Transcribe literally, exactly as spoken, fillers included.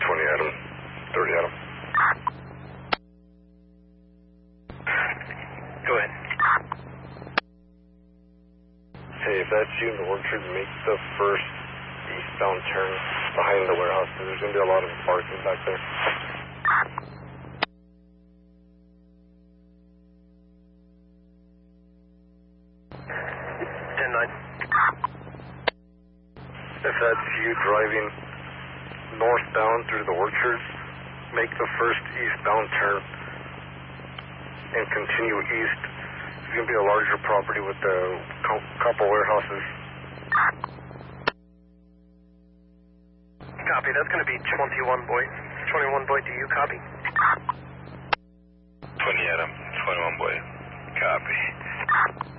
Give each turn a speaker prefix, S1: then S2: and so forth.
S1: twenty Adam, thirty Adam.
S2: Go ahead.
S1: Hey, if that's you in the orchard, make the first eastbound turn behind the warehouse. There's going to be a lot of parking back there.
S2: ten nine.
S1: If that's you driving northbound through the orchard, make the first eastbound turn and continue east. It's going to be a larger property with a couple warehouses.
S2: Copy. That's going to be twenty-one, boy. twenty-one, boy. Do you copy?
S1: twenty Adam, twenty-one boy. Copy.